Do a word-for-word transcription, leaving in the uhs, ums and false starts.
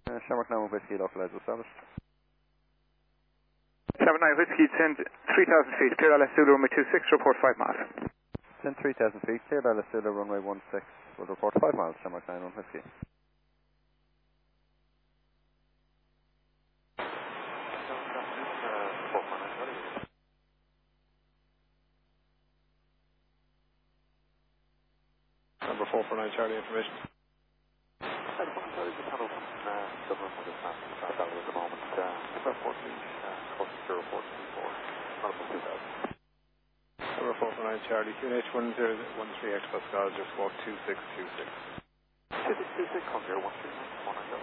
Uh, Shamrock nine Whiskey, localizer established. Shamrock nine Whiskey, send three thousand feet, clear L S Zulu runway two six, report five miles. Send three thousand feet, clear L S Zulu runway one six, will report five miles, Shamrock nine one Whiskey. Number four four nine Charlie, information. Number four four nine Charlie, Q N H one zero one three X Pascal, just walk two six two six. two six two six, come here, one three one nine.